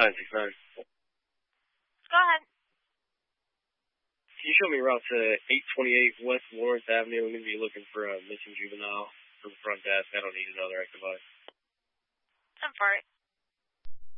969. Go ahead. Can you show me route to 828 West Lawrence Avenue? I'm going to be looking for a missing juvenile from the front desk. I don't need another active eye. 10-4.